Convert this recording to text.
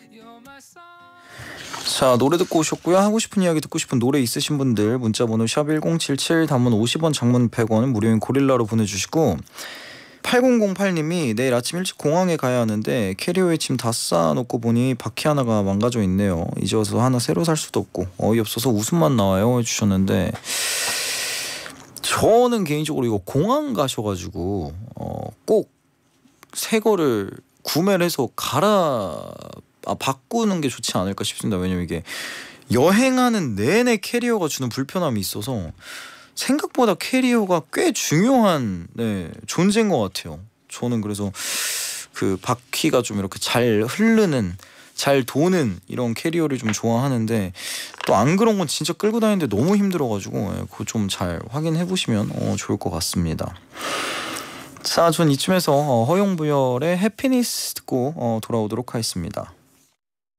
자, 노래 듣고 오셨고요. 하고 싶은 이야기 듣고 싶은 노래 있으신 분들 문자번호 샵1077, 단문 50원, 장문 100원, 무료인 고릴라로 보내주시고, 8008님이 내일 아침 일찍 공항에 가야 하는데 캐리어에 짐 다 쌓아놓고 보니 바퀴 하나가 망가져 있네요. 이제 와서 하나 새로 살 수도 없고 어이없어서 웃음만 나와요 해주셨는데, 저는 개인적으로 이거 공항 가셔가지고 꼭 새 거를 구매를 해서 바꾸는 게 좋지 않을까 싶습니다. 왜냐면 이게 여행하는 내내 캐리어가 주는 불편함이 있어서 생각보다 캐리어가 꽤 중요한 존재인 것 같아요. 저는 그래서 그 바퀴가 좀 이렇게 잘 흐르는, 잘 도는 이런 캐리어를 좀 좋아하는데, 또 안 그런 건 진짜 끌고 다니는데 너무 힘들어가지고 그거 좀 잘 확인해 보시면 좋을 것 같습니다. 자, 전 이쯤에서 허용부열의 해피니스 듣고 돌아오도록 하겠습니다.